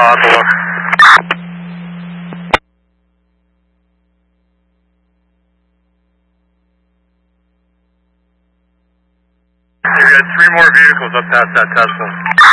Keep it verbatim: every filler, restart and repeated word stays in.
I'll have to look. We've got three more vehicles up past that Tesla.